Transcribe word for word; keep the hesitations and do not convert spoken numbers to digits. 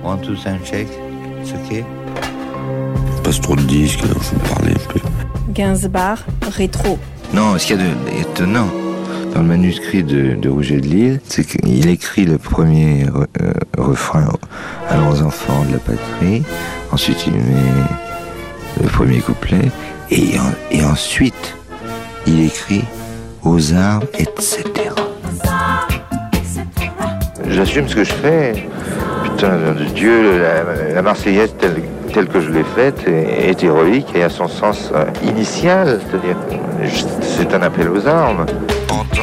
One, two, sound check. C'est ok. Passe trop de disques, il faut parler un peu. Gainsbourg, rétro. Non, ce qu'il y a d'étonnant dans le manuscrit de, de Rouget de Lille, c'est qu'il écrit le premier euh, refrain « Allons enfants de la patrie », ensuite il met le premier couplet, et, en, et ensuite il écrit « aux arbres, et cetera » J'assume ce que je fais. Putain de Dieu, la, la Marseillaise telle, telle que je l'ai faite est, est héroïque et a son sens euh, initial, c'est-à-dire c'est un appel aux armes.